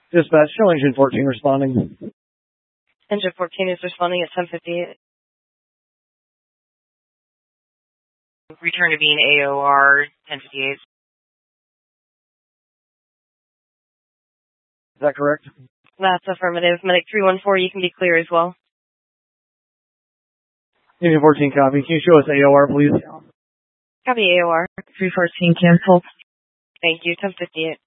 Dispatch, show engine 14 responding. Engine 14 is responding at 10:58. Return to being AOR 10:58. Is that correct? That's affirmative. Medic 314, you can be clear as well. Engine 14 copy. Can you show us AOR, please? Copy AOR. 314 canceled. Thank you. 10:58.